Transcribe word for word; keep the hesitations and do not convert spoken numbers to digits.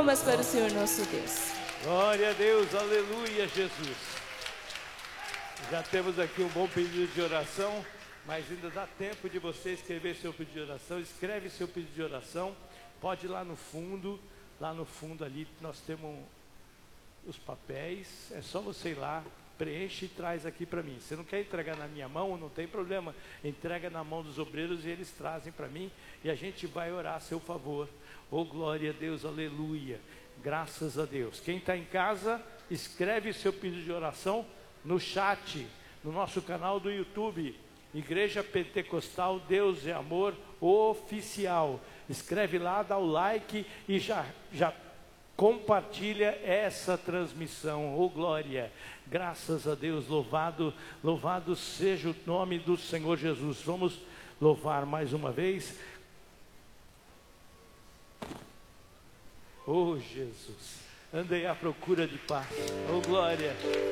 palmas para o Senhor nosso Deus. Glória a Deus, aleluia, Jesus. Já temos aqui um bom pedido de oração, mas ainda dá tempo de você escrever seu pedido de oração. Escreve seu pedido de oração, pode ir lá no fundo, lá no fundo ali nós temos os papéis, é só você ir lá, preenche e traz aqui para mim. Se não quer entregar na minha mão, não tem problema, entrega na mão dos obreiros e eles trazem para mim e a gente vai orar a seu favor. Oh, glória a Deus, aleluia, graças a Deus. Quem está em casa, escreve seu pedido de oração no chat, no nosso canal do YouTube, Igreja Pentecostal Deus é Amor Oficial. Escreve lá, dá o like e já, já compartilha essa transmissão. Oh, glória, graças a Deus, louvado, louvado seja o nome do Senhor Jesus. Vamos louvar mais uma vez. Oh, Jesus, andei à procura de paz. Oh, glória.